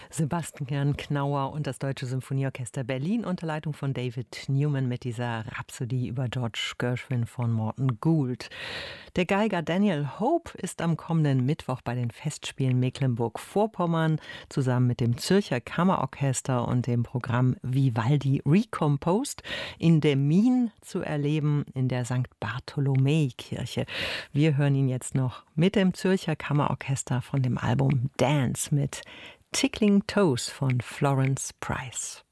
Sebastian Knauer und das Deutsche Symphonieorchester Berlin unter Leitung von David Newman mit dieser Rhapsodie über George Gershwin von Morton Gould. Der Geiger Daniel Hope ist am kommenden Mittwoch bei den Festspielen Mecklenburg-Vorpommern zusammen mit dem Zürcher Kammerorchester und dem Programm Vivaldi Recomposed in Demmin zu erleben in der St. Bartholomäi-Kirche. Wir hören ihn jetzt noch mit dem Zürcher Kammerorchester von dem Album Dance mit Tickling Toes von Florence Price.